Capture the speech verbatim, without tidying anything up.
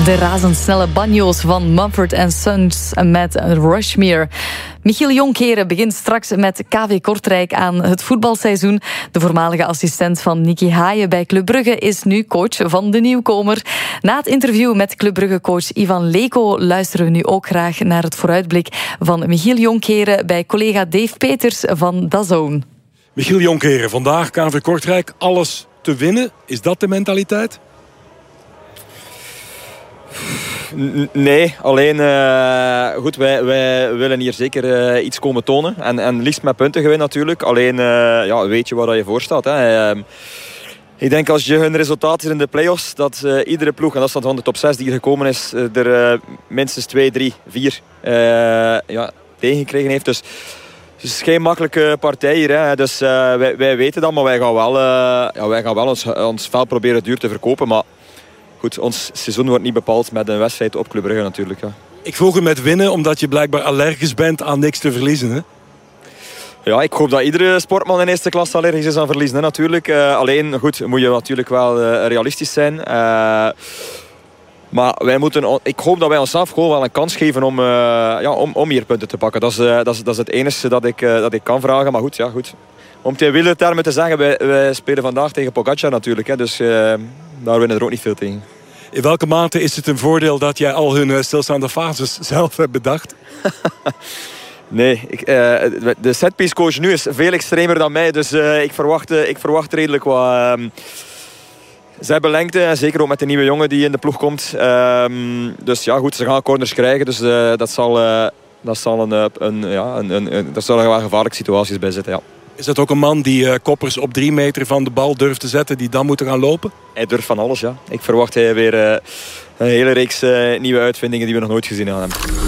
De razendsnelle banjo's van Mumford and Sons met Rushmere. Michiel Jonkeren begint straks met K V Kortrijk aan het voetbalseizoen. De voormalige assistent van Nicky Haaien bij Club Brugge is nu coach van de nieuwkomer. Na het interview met Club Brugge-coach Ivan Leko luisteren we nu ook graag naar het vooruitblik van Michiel Jonkeren bij collega Dave Peters van D A Z N. Michiel Jonkeren, vandaag K V Kortrijk, alles te winnen. Is dat de mentaliteit? Nee, alleen uh, goed, wij, wij willen hier zeker uh, iets komen tonen. En, en liefst met punten gewinnen natuurlijk. Alleen uh, ja, weet je waar je voor staat. Hè. Uh, ik denk als je hun resultaat is in de play-offs, dat uh, iedere ploeg, en dat is dan van de top zes die er gekomen is, uh, er uh, minstens twee, drie, vier uh, ja, tegengekregen heeft. Dus het is geen makkelijke partij hier. Hè. Dus uh, wij, wij weten dat, maar wij gaan wel, uh, ja, wij gaan wel ons, ons veld proberen duur te verkopen. Maar goed, ons seizoen wordt niet bepaald met een wedstrijd op Club Brugge natuurlijk. Ja. Ik vroeg hem met winnen, omdat je blijkbaar allergisch bent aan niks te verliezen. Hè? Ja, ik hoop dat iedere sportman in eerste klasse allergisch is aan verliezen. Hè, natuurlijk. Uh, alleen, goed, moet je natuurlijk wel uh, realistisch zijn. Uh, maar wij moeten, ik hoop dat wij onszelf gewoon wel een kans geven om, uh, ja, om, om hier punten te pakken. Dat is, uh, dat is, dat is het enige dat ik, uh, dat ik kan vragen. Maar goed, ja, goed. Om het in wielertermen te zeggen, wij, wij spelen vandaag tegen Pogacar natuurlijk. Hè, dus uh, daar winnen er ook niet veel tegen. In welke mate is het een voordeel dat jij al hun stilstaande fases zelf hebt bedacht? Nee, ik, uh, de setpiece coach nu is veel extremer dan mij. Dus uh, ik, verwacht, uh, ik verwacht redelijk wat. Uh, ze hebben lengte, zeker ook met de nieuwe jongen die in de ploeg komt. Uh, dus ja, goed, ze gaan corners krijgen. Dus uh, dat zal, uh, dat zal een, een, ja, een, een, een, daar zullen wel gevaarlijke situaties bij zitten. Ja. Is dat ook een man die uh, koppers op drie meter van de bal durft te zetten, die dan moeten gaan lopen? Hij durft van alles, ja. Ik verwacht hij weer uh, een hele reeks uh, nieuwe uitvindingen die we nog nooit gezien hebben.